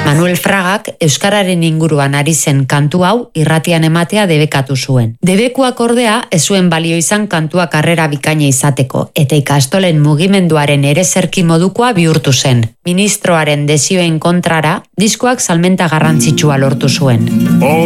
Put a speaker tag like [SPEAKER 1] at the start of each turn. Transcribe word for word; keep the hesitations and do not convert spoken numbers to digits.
[SPEAKER 1] Manuel Fragak euskararen inguruan ari zen kantu hau irratian ematea debekatu zuen. Debekuak ordea ez zuen balio izan kantua karrera bikaina izateko, eta ikastolen mugimenduaren ere zerki modukoa bihurtu zen. Ministroaren desioen kontrara, diskoak salmenta garrantzitsua lortu zuen.